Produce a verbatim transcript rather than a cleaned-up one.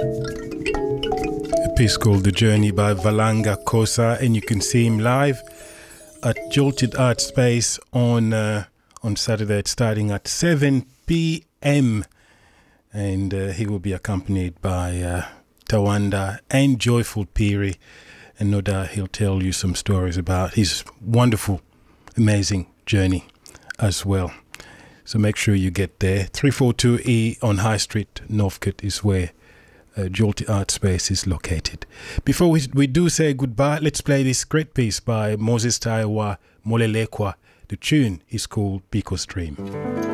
A piece called The Journey by Valanga Kosa, and you can see him live at Jolted Art Space on uh, on Saturday. It's starting at seven p.m. and uh, he will be accompanied by uh, Tawanda and Joyful Piri, and no doubt he'll tell you some stories about his wonderful, amazing journey as well. So make sure you get there. three forty-two E on High Street, Northcote is where uh, Jolty Art Space is located. Before we, we do say goodbye, let's play this great piece by Moses Taiwa Molelekwa. The tune is called Pico Stream.